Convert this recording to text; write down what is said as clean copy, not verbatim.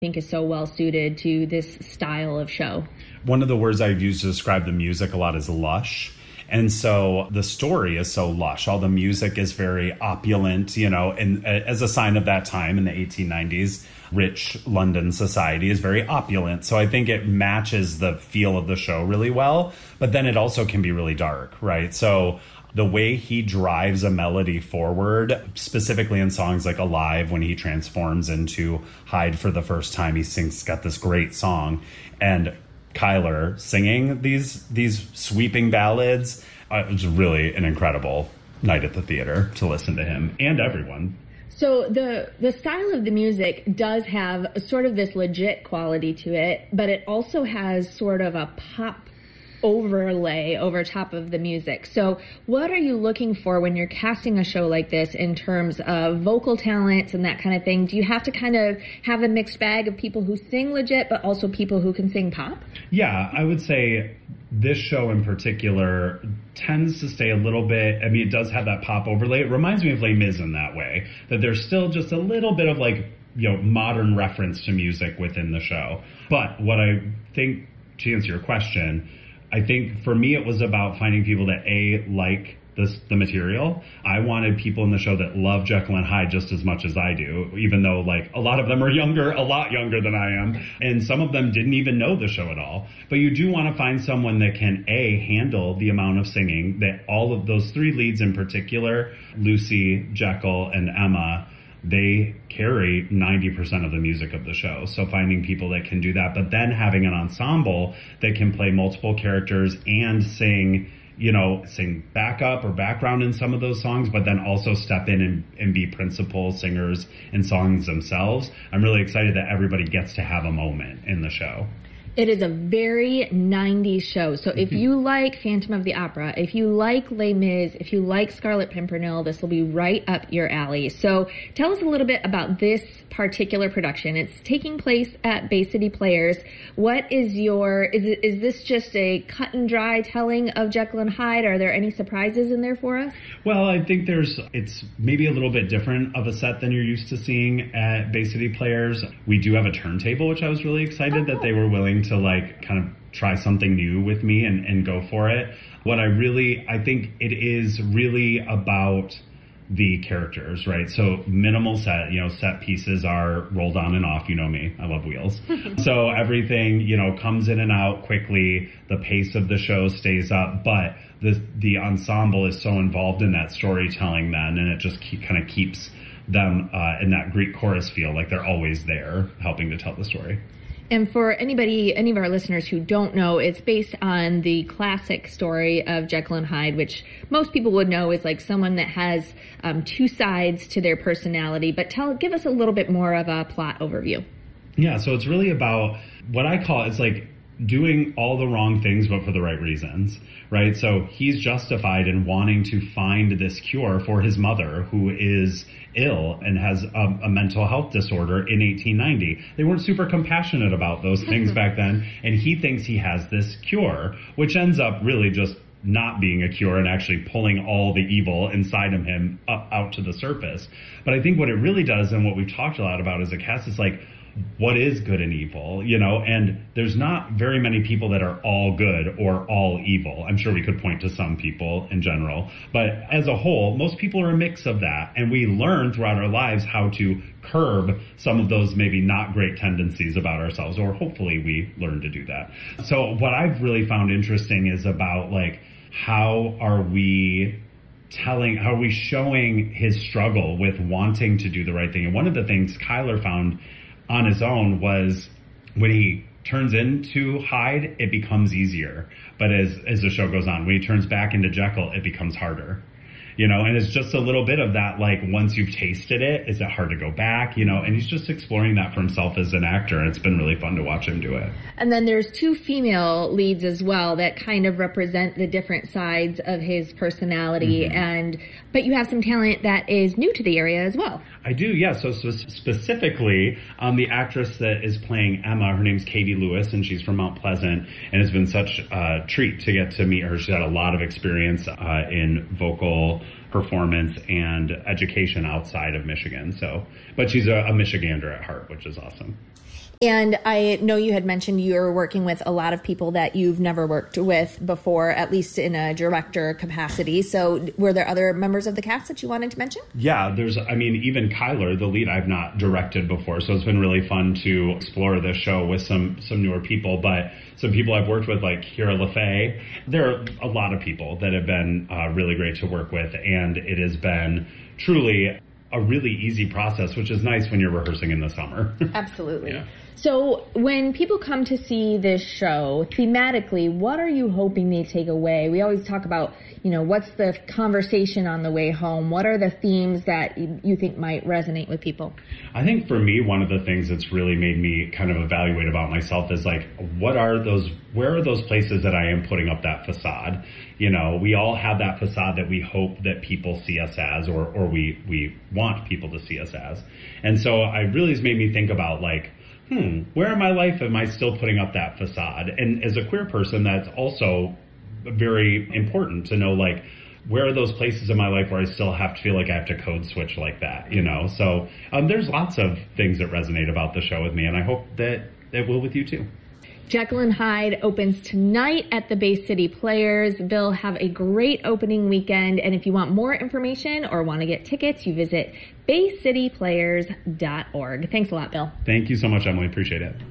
think is so well suited to this style of show? One of the words I've used to describe the music a lot is lush. And so the story is so lush. All the music is very opulent, and as a sign of that time in the 1890s, rich London society is very opulent. So I think it matches the feel of the show really well. But then it also can be really dark, right? So the way he drives a melody forward, specifically in songs like Alive, when he transforms into Hyde for the first time, he's got this great song. And Kyler singing these sweeping ballads, it was really an incredible night at the theater to listen to him and everyone. So the style of the music does have sort of this legit quality to it, but it also has sort of a pop overlay over top of the music. So what are you looking for when you're casting a show like this in terms of vocal talents and that kind of thing? Do you have to kind of have a mixed bag of people who sing legit, but also people who can sing pop? Yeah, I would say this show in particular tends to stay a little bit, it does have that pop overlay. It reminds me of Les Mis in that way, that there's still just a little bit of modern reference to music within the show. But what I think, to answer your question, I think for me it was about finding people that like the material. I wanted people in the show that love Jekyll and Hyde just as much as I do, even though a lot of them are a lot younger than I am, and some of them didn't even know the show at all. But you do want to find someone that can handle the amount of singing that all of those three leads in particular, Lucy, Jekyll, and Emma, they carry 90% of the music of the show. So finding people that can do that, but then having an ensemble that can play multiple characters and sing backup or background in some of those songs, but then also step in and be principal singers in songs themselves. I'm really excited that everybody gets to have a moment in the show. It is a very 90s show. So if you like Phantom of the Opera, if you like Les Mis, if you like Scarlet Pimpernel, this will be right up your alley. So tell us a little bit about this particular production. It's taking place at Bay City Players. What is is this just a cut and dry telling of Jekyll and Hyde? Are there any surprises in there for us? Well, I think it's maybe a little bit different of a set than you're used to seeing at Bay City Players. We do have a turntable, which I was really excited that they were willing to kind of try something new with me and go for it. I think it is really about the characters, right? So minimal set pieces are rolled on and off. You know me, I love wheels. So everything, comes in and out quickly. The pace of the show stays up, but the ensemble is so involved in that storytelling then, and it just kind of keeps them in that Greek chorus feel, like they're always there helping to tell the story. And for any of our listeners who don't know, it's based on the classic story of Jekyll and Hyde, which most people would know is someone that has two sides to their personality. But give us a little bit more of a plot overview. Yeah, so it's really about what I call doing all the wrong things, but for the right reasons, right? So he's justified in wanting to find this cure for his mother, who is ill and has a mental health disorder in 1890. They weren't super compassionate about those things back then. And he thinks he has this cure, which ends up really just not being a cure and actually pulling all the evil inside of him out to the surface. But I think what it really does, and what we've talked a lot about as a cast, is what is good and evil, and there's not very many people that are all good or all evil. I'm sure we could point to some people in general, but as a whole, most people are a mix of that. And we learn throughout our lives how to curb some of those maybe not great tendencies about ourselves, or hopefully we learn to do that. So what I've really found interesting is about how are we showing his struggle with wanting to do the right thing? And one of the things Kyler found on his own was when he turns into Hyde, it becomes easier. But as the show goes on, when he turns back into Jekyll, it becomes harder. And it's just a little bit of that, once you've tasted it, is it hard to go back, and he's just exploring that for himself as an actor, and it's been really fun to watch him do it. And then there's two female leads as well that kind of represent the different sides of his personality, but you have some talent that is new to the area as well. I do, yeah. So specifically, the actress that is playing Emma, her name's Katie Lewis, and she's from Mount Pleasant, and it's been such a treat to get to meet her. She's had a lot of experience in vocal performance and education outside of Michigan. But she's a Michigander at heart, which is awesome. And I know you had mentioned you're working with a lot of people that you've never worked with before, at least in a director capacity. So were there other members of the cast that you wanted to mention? Yeah, even Kyler, the lead, I've not directed before. So it's been really fun to explore this show with some newer people. But some people I've worked with, like Kira LaFay, there are a lot of people that have been really great to work with. And it has been truly a really easy process, which is nice when you're rehearsing in the summer. Absolutely. Yeah. So when people come to see this show, thematically, what are you hoping they take away? We always talk about, what's the conversation on the way home? What are the themes that you think might resonate with people? I think for me, one of the things that's really made me kind of evaluate about myself is like, where are those places that I am putting up that facade? We all have that facade that we hope that people see us as, or we want people to see us as. And so it really has made me think about like, where in my life am I still putting up that facade? And as a queer person, that's also very important to know, like, where are those places in my life where I still have to feel like I have to code switch like that, So there's lots of things that resonate about the show with me, and I hope that it will with you too. Jekyll and Hyde opens tonight at the Bay City Players. Bill, have a great opening weekend. And if you want more information or want to get tickets, you visit baycityplayers.org. Thanks a lot, Bill. Thank you so much, Emily. Appreciate it.